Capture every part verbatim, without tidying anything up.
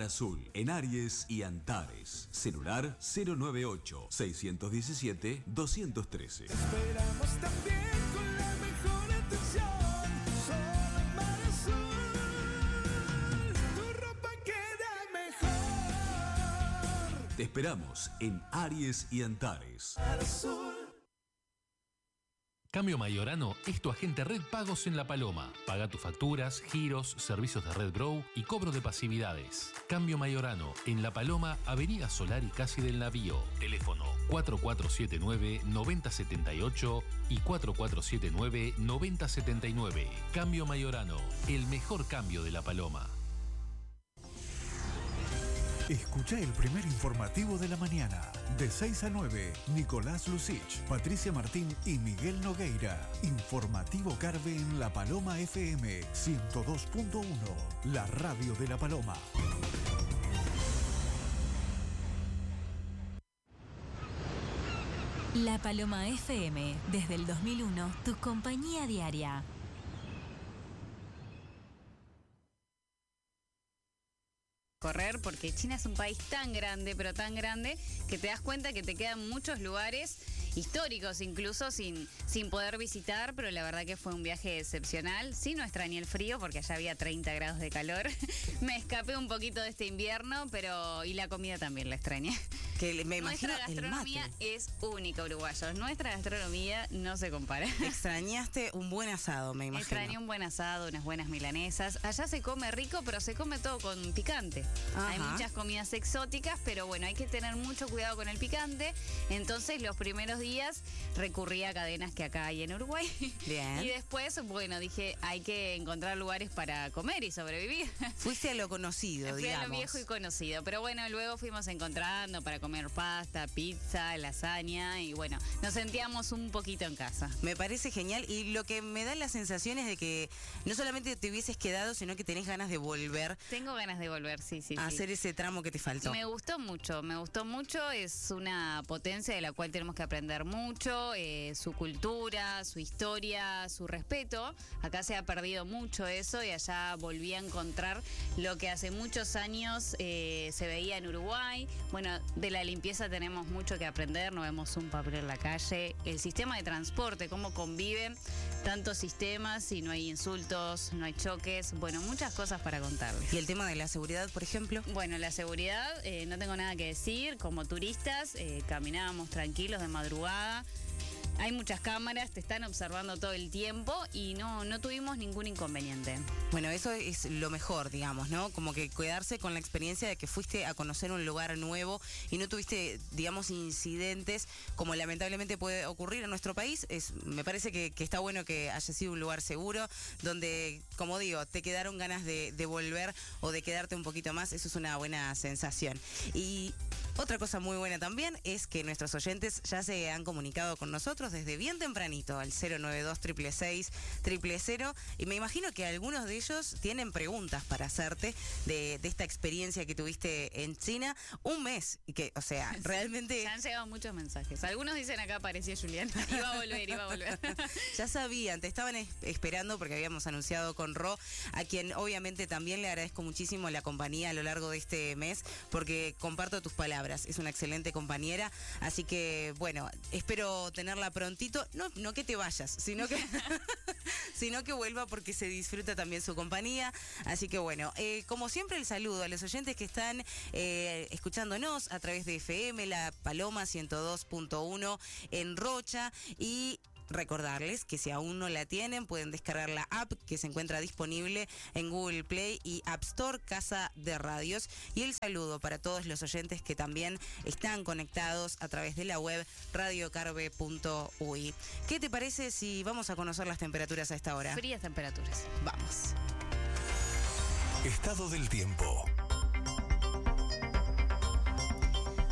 Azul, en Aries y Antares. Celular cero nueve ocho, seis uno siete, dos uno tres. Esperamos también con la mejor atención. Solo en Mar Azul, tu ropa queda mejor. Te esperamos en Aries y Antares. Mar Azul. Cambio Mayorano es tu agente Red Pagos en La Paloma. Paga tus facturas, giros, servicios de Red Grow y cobro de pasividades. Cambio Mayorano en La Paloma, Avenida Solar y Casi del Navío. Teléfono cuatro cuatro siete nueve, nueve cero siete ocho y cuatro cuatro siete nueve, nueve cero siete nueve. Cambio Mayorano, el mejor cambio de La Paloma. Escucha el primer informativo de la mañana. De seis a nueve, Nicolás Lucich, Patricia Martín y Miguel Nogueira. Informativo Carve en La Paloma F M ciento dos punto uno, la radio de La Paloma. La Paloma F M, desde el dos mil uno, tu compañía diaria. Correr, porque China es un país tan grande, pero tan grande, que te das cuenta que te quedan muchos lugares históricos incluso sin, sin poder visitar, pero la verdad que fue un viaje excepcional. Sí, no extrañé el frío porque allá había treinta grados de calor. Me escapé un poquito de este invierno, pero y la comida también la extrañé. Que me imagino Nuestra gastronomía el mate. Es única, uruguayos. Nuestra gastronomía no se compara. Extrañaste un buen asado, me imagino. Extrañé un buen asado, unas buenas milanesas. Allá se come rico, pero se come todo con picante. Ajá. Hay muchas comidas exóticas, pero bueno, hay que tener mucho cuidado con el picante. Entonces, los primeros días recurrí a cadenas que acá hay en Uruguay. Bien. Y después, bueno, dije, hay que encontrar lugares para comer y sobrevivir. Fuiste a lo conocido, Fui digamos. a lo viejo y conocido. Pero bueno, luego fuimos encontrando para comer pasta, pizza, lasaña y bueno, nos sentíamos un poquito en casa. Me parece genial y lo que me da la sensación es de que no solamente te hubieses quedado, sino que tenés ganas de volver. Tengo ganas de volver, sí, sí. A sí. hacer ese tramo que te faltó. Me gustó mucho, me gustó mucho. Es una potencia de la cual tenemos que aprender mucho. Eh, su cultura, su historia, su respeto. Acá se ha perdido mucho eso y allá volví a encontrar lo que hace muchos años eh, se veía en Uruguay. Bueno, de la limpieza tenemos mucho que aprender, no vemos un papel en la calle. El sistema de transporte, cómo conviven tantos sistemas y no hay insultos, no hay choques. Bueno, muchas cosas para contarles. ¿Y el tema de la seguridad, por ejemplo? Bueno, la seguridad, eh, no tengo nada que decir. Como turistas, eh, caminábamos tranquilos de madrugada. Hay muchas cámaras, te están observando todo el tiempo y no, no tuvimos ningún inconveniente. Bueno, eso es lo mejor, digamos, ¿no? Como que quedarse con la experiencia de que fuiste a conocer un lugar nuevo y no tuviste, digamos, incidentes como lamentablemente puede ocurrir en nuestro país. Es, me parece que, que está bueno que haya sido un lugar seguro, donde, como digo, te quedaron ganas de, de volver o de quedarte un poquito más. Eso es una buena sensación. Y otra cosa muy buena también es que nuestros oyentes ya se han comunicado con nosotros desde bien tempranito al cero nueve dos, seis seis seis, cero cero cero y me imagino que algunos de ellos tienen preguntas para hacerte de, de esta experiencia que tuviste en China. Un mes, y que, o sea, realmente... Ya han llegado muchos mensajes. Algunos dicen acá apareció Julián. Iba a volver, iba a volver. Ya sabían, te estaban es- esperando porque habíamos anunciado con Ro, a quien obviamente también le agradezco muchísimo la compañía a lo largo de este mes, porque comparto tus palabras. Es una excelente compañera, así que, bueno, espero tenerla prontito. No, no que te vayas, sino que... sino que vuelva porque se disfruta también su compañía. Así que bueno, eh, como siempre el saludo a los oyentes que están eh, escuchándonos a través de F M, La Paloma ciento dos punto uno en Rocha, y recordarles que si aún no la tienen pueden descargar la app que se encuentra disponible en Google Play y App Store, Casa de Radios. Y el saludo para todos los oyentes que también están conectados a través de la web radio carve punto u i. ¿Qué te parece si vamos a conocer las temperaturas a esta hora? Frías temperaturas. Vamos. Estado del tiempo.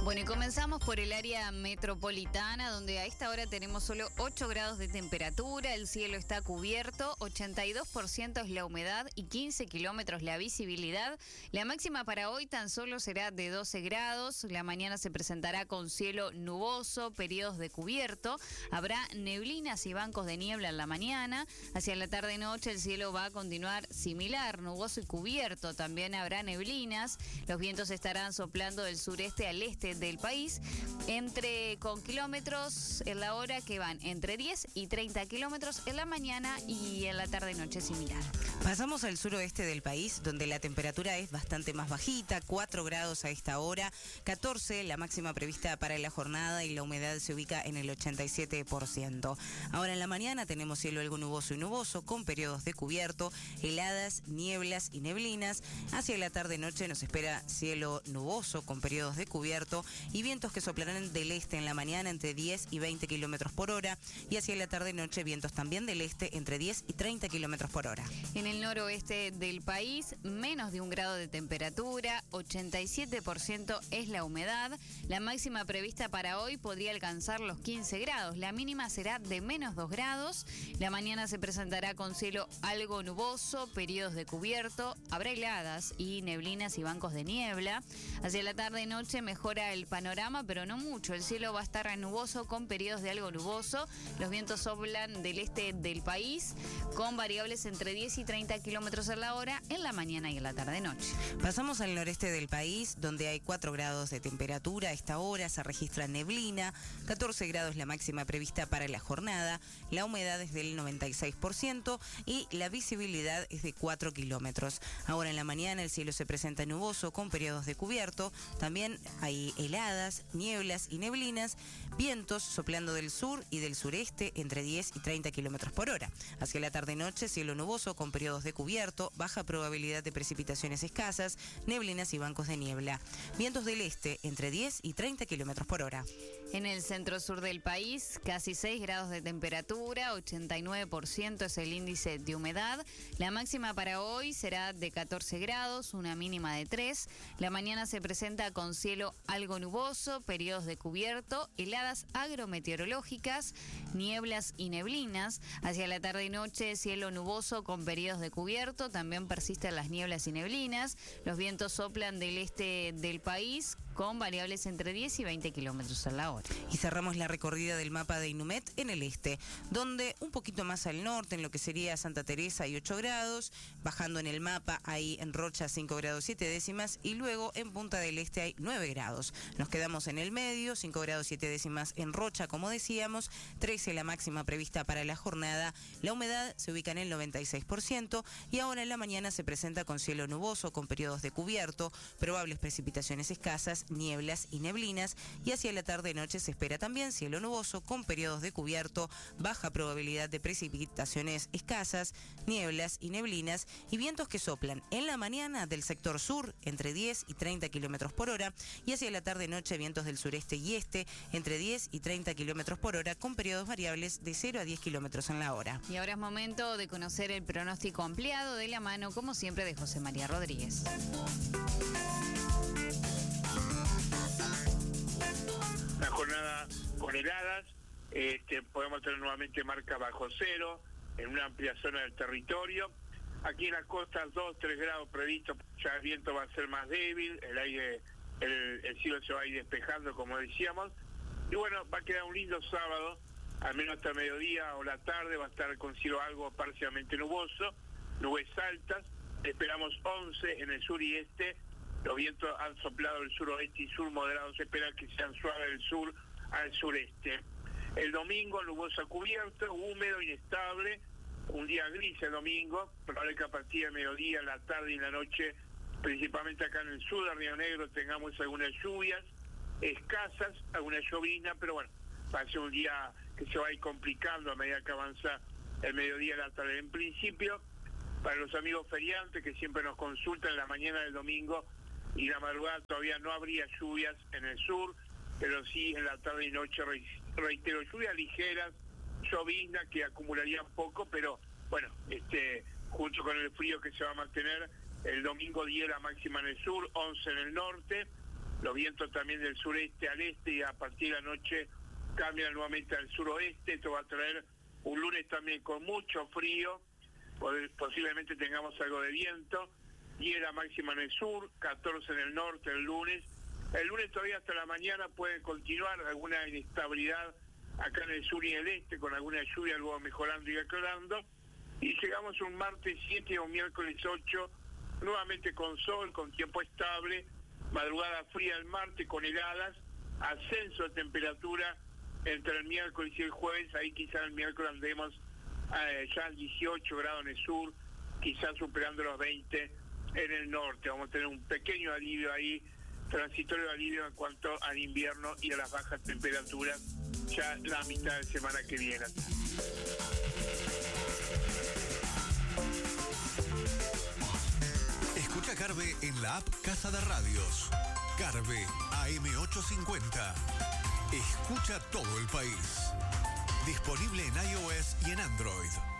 Bueno, y comenzamos por el área metropolitana, donde a esta hora tenemos solo ocho grados de temperatura, el cielo está cubierto, ochenta y dos por ciento es la humedad y quince kilómetros la visibilidad. La máxima para hoy tan solo será de doce grados, la mañana se presentará con cielo nuboso, periodos de cubierto, habrá neblinas y bancos de niebla en la mañana, hacia la tarde-noche el cielo va a continuar similar, nuboso y cubierto, también habrá neblinas, los vientos estarán soplando del sureste al este del país, entre con kilómetros en la hora que van entre diez y treinta kilómetros en la mañana y en la tarde-noche similar. Pasamos al suroeste del país, donde la temperatura es bastante más bajita, cuatro grados a esta hora, catorce la máxima prevista para la jornada y la humedad se ubica en el ochenta y siete por ciento. Ahora en la mañana tenemos cielo algo nuboso y nuboso, con periodos de cubierto, heladas, nieblas y neblinas. Hacia la tarde-noche nos espera cielo nuboso con periodos de cubierto y vientos que soplarán del este en la mañana entre diez y veinte kilómetros por hora y hacia la tarde-noche vientos también del este entre diez y treinta kilómetros por hora. En el noroeste del país, menos de un grado de temperatura, ochenta y siete por ciento es la humedad. La máxima prevista para hoy podría alcanzar los quince grados. La mínima será de menos dos grados. La mañana se presentará con cielo algo nuboso, periodos de cubierto, habrá heladas y neblinas y bancos de niebla. Hacia la tarde-noche mejora el panorama, pero no mucho. El cielo va a estar nuboso con periodos de algo nuboso. Los vientos soplan del este del país con variables entre diez y treinta kilómetros a la hora en la mañana y en la tarde-noche. Pasamos al noreste del país, donde hay cuatro grados de temperatura. A esta hora se registra neblina, catorce grados la máxima prevista para la jornada, la humedad es del noventa y seis por ciento y la visibilidad es de cuatro kilómetros. Ahora en la mañana el cielo se presenta nuboso con periodos de cubierto, también hay heladas, nieblas y neblinas, vientos soplando del sur y del sureste entre diez y treinta kilómetros por hora. Hacia la tarde-noche cielo nuboso con periodos de cubierto, baja probabilidad de precipitaciones escasas, neblinas y bancos de niebla. Vientos del este entre diez y treinta kilómetros por hora. En el centro-sur del país, casi seis grados de temperatura, ochenta y nueve por ciento es el índice de humedad. La máxima para hoy será de catorce grados, una mínima de tres. La mañana se presenta con cielo algo nuboso, periodos de cubierto, heladas agrometeorológicas, nieblas y neblinas. Hacia la tarde y noche, cielo nuboso con periodos de cubierto, también persisten las nieblas y neblinas. Los vientos soplan del este del país con variables entre diez y veinte kilómetros a la hora. Y cerramos la recorrida del mapa de Inumet en el este, donde un poquito más al norte, en lo que sería Santa Teresa, hay ocho grados, bajando en el mapa hay en Rocha cinco grados siete décimas y luego en Punta del Este hay nueve grados. Nos quedamos en el medio, cinco grados siete décimas en Rocha, como decíamos, trece la máxima prevista para la jornada, la humedad se ubica en el noventa y seis por ciento y ahora en la mañana se presenta con cielo nuboso, con periodos de cubierto, probables precipitaciones escasas, nieblas y neblinas y hacia la tarde-noche se espera también cielo nuboso con periodos de cubierto, baja probabilidad de precipitaciones escasas, nieblas y neblinas y vientos que soplan en la mañana del sector sur entre diez y treinta kilómetros por hora y hacia la tarde-noche vientos del sureste y este entre diez y treinta kilómetros por hora con periodos variables de cero a diez kilómetros en la hora. Y ahora es momento de conocer el pronóstico ampliado de la mano, como siempre, de José María Rodríguez. Una jornada con heladas, este, podemos tener nuevamente marca bajo cero en una amplia zona del territorio. Aquí en las costas dos, tres grados previstos, ya el viento va a ser más débil, el aire, el, el cielo se va a ir despejando como decíamos. Y bueno, va a quedar un lindo sábado, al menos hasta mediodía o la tarde va a estar con cielo algo parcialmente nuboso, nubes altas, esperamos once en el sur y este. Los vientos han soplado del suroeste y sur moderado, se espera que sean suaves del sur al sureste. El domingo nuboso cubierto, húmedo, inestable, un día gris el domingo, probable que a partir de mediodía, la tarde y la noche, principalmente acá en el sur de Río Negro, tengamos algunas lluvias escasas, alguna llovizna, pero bueno, va a ser un día que se va a ir complicando a medida que avanza el mediodía y la tarde. En principio, para los amigos feriantes que siempre nos consultan en la mañana del domingo, y la madrugada todavía no habría lluvias en el sur, pero sí en la tarde y noche, reitero, lluvias ligeras, llovizna que acumularían poco, pero bueno, este junto con el frío que se va a mantener, el domingo diez la máxima en el sur, once en el norte, Los vientos también del sureste al este y a partir de la noche cambian nuevamente al suroeste. Esto va a traer un lunes también con mucho frío, posiblemente tengamos algo de viento, diez la máxima en el sur, catorce en el norte el lunes. El lunes todavía hasta la mañana puede continuar alguna inestabilidad acá en el sur y el este, con alguna lluvia, luego mejorando y aclarando. Y llegamos un martes siete o un miércoles ocho, nuevamente con sol, con tiempo estable, madrugada fría el martes con heladas, ascenso de temperatura entre el miércoles y el jueves. Ahí quizás el miércoles andemos eh, ya en dieciocho grados en el sur, quizás superando los veinte en el norte. Vamos a tener un pequeño alivio ahí, transitorio alivio en cuanto al invierno y a las bajas temperaturas ya la mitad de semana que viene. Escucha Carve en la app Casa de Radios. Carve A M ochocientos cincuenta. Escucha todo el país. Disponible en iOS y en Android.